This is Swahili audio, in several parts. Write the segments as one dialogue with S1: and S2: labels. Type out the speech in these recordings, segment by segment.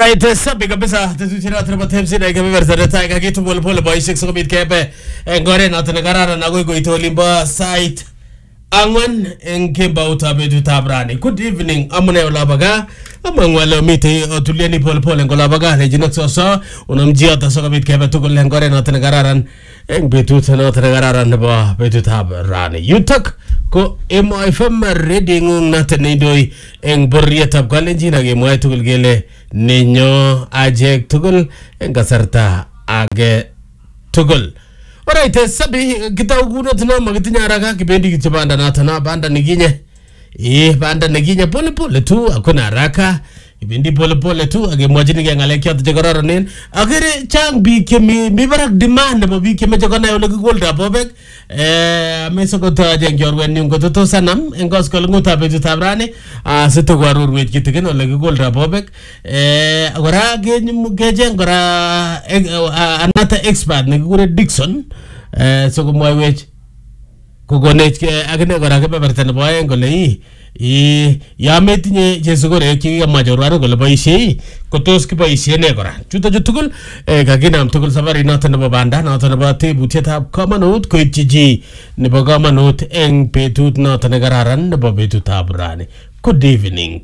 S1: Alright, sabi kabisa tetutyet nebo tebsit ne kebeberta kakitu pole boisiek sikobit kebe ngoret noton nekararan agoi koit olimbo sait angwan eng kemboutab betutab rani. Good evening, amune olabaga amangwale mite otulieni pole eng olabaga nejinok soso unamji ata sikobit kebe tugul eng ngoret noton nekararan eng betut noton nekararan nebo betutab rani. Yutok ko MFM reading noton neindoi eng bororietab Kalenjin ak kemwoe tugul kele ninyo ajek tugul eng kasarta age tugul. Alright, sabi kitau kunot no makitinye haraka kibendi kityo banda noton banda nikinye. Banda nikinye pole tu hakuna haraka. Kibendi pole tu akemwachini ke ngalek choto che kororonen. Akere chang biik chemi barak demand nebo biik chemeche konai ole kikolda bobek. Ameso kotoje eng chorwenyu kototos anam eng koskoleng'utab betutab rani sitokwarorwech kitikin ole kikolda bobek. Kora kecheng kora another expert nekikure Dickson sikomwoiwech kokonech akine kora kebeberta nebo aeng kole ya metinye chesugorek chekikamwa chorwani kole boisie kotos kiboisie ne kora. Chuto tugul kakinam tugul safari noton nebo banda noton nebo tebutietab komonut koityi chi nebo komonut eng betut noton nekararan nebo betutab rani. Good evening.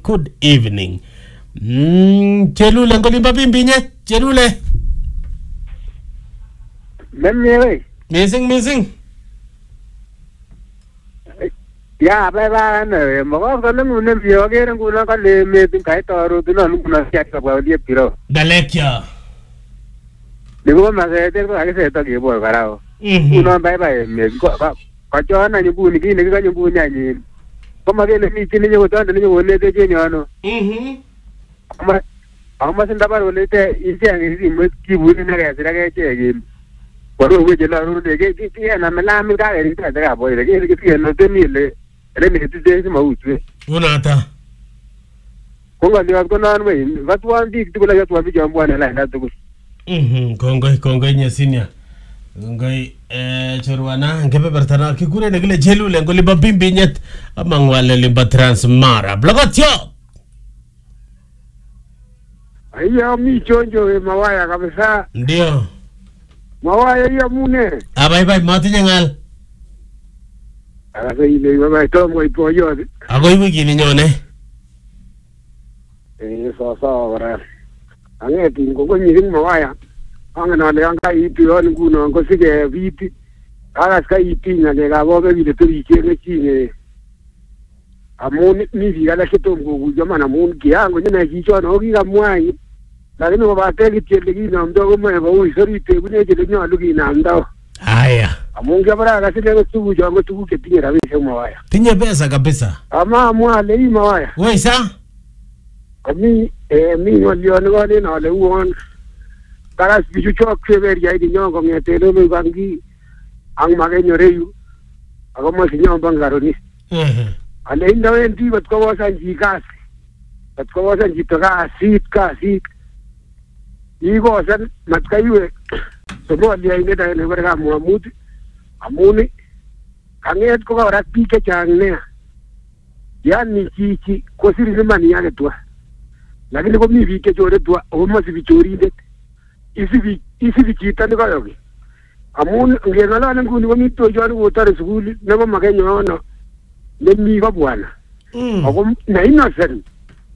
S1: Chelule ngolimba bimbinyet, Chelule.
S2: Memye.
S1: Missing.
S2: Ya baba ne mo ko ne mun ne yo ke nguna ka le me tin kai to ru tin no kuna sia ka ba die piro
S1: Dalekya
S2: digo ma se te ko ake se to ke bo karao kuna bye me ko ka jo na nyu ni ki ne ka nyu nya ni ko ma ke ne ni tin ni ko to ne nyu ne te je ni ano ama sin da ba le te isi an isi mo ki bu ni na ga sira ga che ke ko ro we je la ru de ke ki na me la mi ka ri ta ga bo de ke ki no te ni le Rene tude ma utwe.
S1: Unata.
S2: Konga ni wako na nwe. Watu wandi tukula watu wapi jambo na la ndio.
S1: Kongoi nyasinya. Kongoi chorwana ngebebertana kikure negile Chelule ngoliba bimbinyet amangwale limba Transmara. Blogotyo.
S2: Aiya mi chonjo mawaya kabisa.
S1: Ndio.
S2: Mawaya ya mune.
S1: Bye matinye ngal.
S2: Aga ile baba tomo ipo yote.
S1: Agoi wiki ni nyone.
S2: So ora. Angeti ngogo nyiring mawaya. Anga na le anga ipi on nguno ngo sige viti. Aga ska ipi na le gabo be vile to ikene chine. Amoni ni vigala ketongo kujoma na mun kiango nyina kicho no kiga mwai. Lakini wabate kitele kina mdogo mwe ba uisori te bune jele nyalu kina ndao.
S1: Haya.
S2: Amunga bara kasile tugu jango tugu ketinye rabisha mawaya.
S1: Tinye pesa kabisa.
S2: Ama mwale hii mawaya.
S1: Wewe sa?
S2: Ami mi walione wale na wale uon. Karas bichucho kweberi ya idi nyongo ngetele me bangi ang magenyo reyu. Ako mo sinyo bangaroni. Ale inda wendi batko wasa njikas. Batko wasa njitoka sit. Igo san matkaiwe. Somo dia ini dah ni mereka muamud, amuni, kanget ko orang pike cangne, ya ni cici, kosiri ni mani ya ketua, lagi ni ko mi pike curi tua, oma si bicuri det, isi bicita ni kau lagi, amun ngelala nang kuni ko mi tu jual water school, nama makai nyono, ni ko buana, aku na innocent,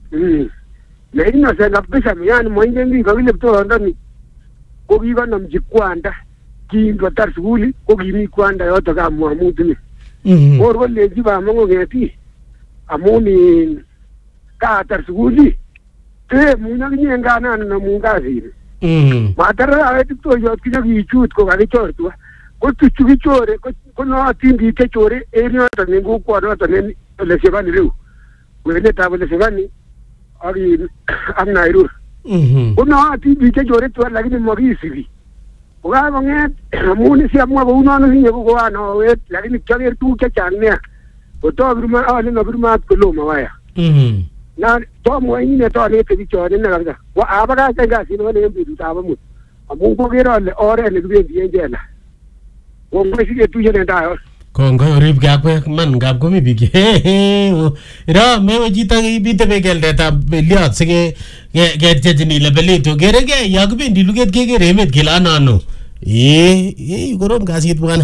S2: apa sih mian, mau ingin kau ni betul orang ni. Kogi ga nam jikwanda kingo tar suguli kogi mi kwanda yoto ga muamudu ni or wolle jiba mango ngeti amuni ka tar suguli te munya nyenga na munga zire matara ati to yot kinya gi chut ko ga chortu ko tu chu chore ko no tindi ke chore eri yoto ni go ko no to ne le sebani lu wele ta le sebani ari amnairu Uno ati bike jore tu lagi ni mori sivi. Uga banget muni siap mua uno no sinye ko ano wet lagi ni kagir tu ke channe. Oto birma ali no birma kulo mawaya. Na to mo ini ne to ne ke bichore ne langa. Wa abaga ka ga sino ne bi ta ba mu. Amun ko gero le ore le bi bi njela. Wo mo sike tu jene da yo.
S1: Kongo rip gakwe man gap komi big. Ira mewe jita ibite begel data beliat sige get jetini lebelito gerege yagbe ndiluget gege remet gilana no. Gorom gasit bwana.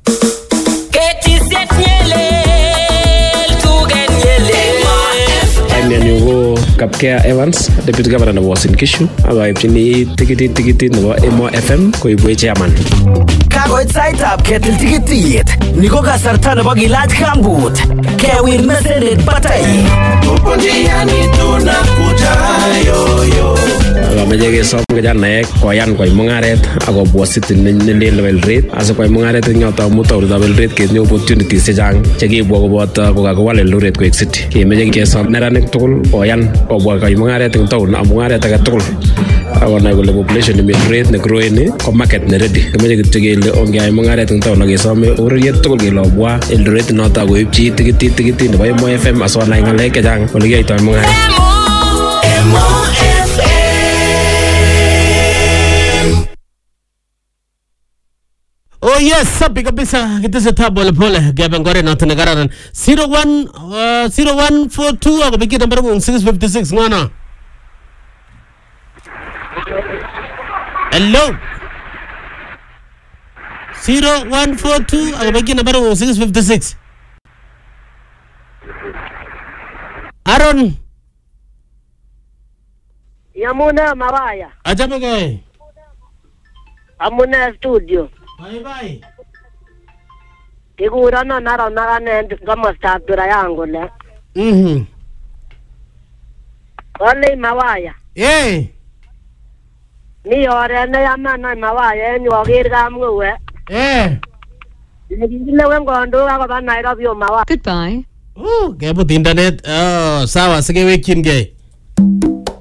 S3: Nyugo Kapkea Evans, Deputy Governor of Uasin Gishu, abaipchini tikiti nebo Emo FM koibwe chairman.
S4: Kakoit saitab ketil tikitiet, niko kasarta nebo kilach kambut, kewir mesenet batai.
S5: Upondiani tunakuja yoyo.
S3: Akameche kesom kijanaek koyan koyai mung'aret akobwa city nelel Eldoret asikoyai mung'aret eng yoto amu taonitab Eldoret ketinye opportunities chechang chekibwa koboto kokakiwal Eldoret koek city. Kemeche kesom neranik tugul koyan kobwa koyai mung'aret eng taon amu mung'aret age tugul akonai kole population nemi Eldoret ne growing ko market ne ready. Kemeche kityo kele ongeyai mung'aret eng taon akesome ureriet tugul kele obwa Eldoret noto akoibchi tikiti nebo Emo FM asikonai ng'alek chechang ole kiyoitoi mung'aret.
S1: Oh yes, sabi kabisa kitese pole gebe ngore nato negararan 0142 akabiki number 656 ngana. Hello 0142 akabiki number 656 Aaron
S6: Yamuna Mawaya.
S1: ajabe gay
S6: Amuna studio.
S1: bye
S6: Kigurana naro nagane gamasta dura yangu le. Wale Mawaya. Ni ore na yamana Mawaya ni ogir gamwe. Ni wengondo akaba Nairobi Mawaya.
S7: Goodbye.
S1: Gebo internet. Sawa sige wekin gay.